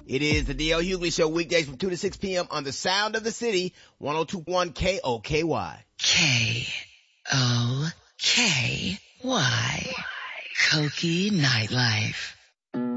It is the D.L. Hughley Show, weekdays from 2 to 6 p.m. on the Sound of the City, 102.1 KOKY. KOKY. Koki Nightlife.